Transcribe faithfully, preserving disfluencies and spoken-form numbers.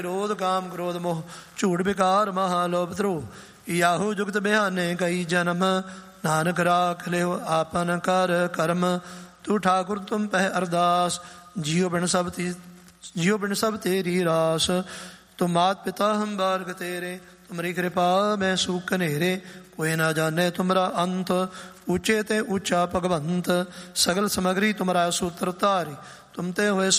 क्रोध काम क्रोध मोह झूठ विकार महालोभ द्रोह याहू जुगत बिहाने कई जन्म नानक राख लियो आपन कर कर्म तू ठाकुर तुम पह अरदास जियो बिन सब ती जियो बिन सब तेरी रास तुम मात पिता हम बालक तेरे तुमरी कृपा मैं सूख नेरे कोई ना जाने तुमरा अंत ऊंचे ते ऊंचा भगवंत सगल समग्री तुमरा सूत्र तारी तुम ते हुए